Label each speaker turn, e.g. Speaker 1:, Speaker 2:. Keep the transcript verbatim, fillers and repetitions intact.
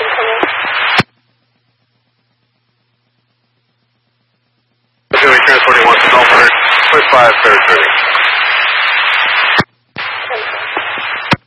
Speaker 1: Transporting one to Melbourne, point five, third thirty.